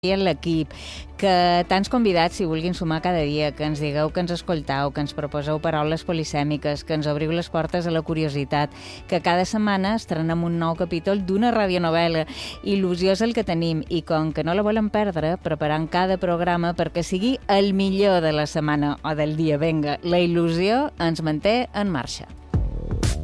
i en l'equip, que tants convidats s'hi vulguin sumar cada dia, que ens digueu que ens escoltau, que ens proposeu paraules polisèmiques, que ens obriu les portes a la curiositat, que cada setmana estrenem un nou capítol d'una radionovel·la. Il·lusió és el que tenim i com que no la volem perdre, preparant cada programa perquè sigui el millor de la setmana o del dia. Vinga, la il·lusió ens manté en marxa.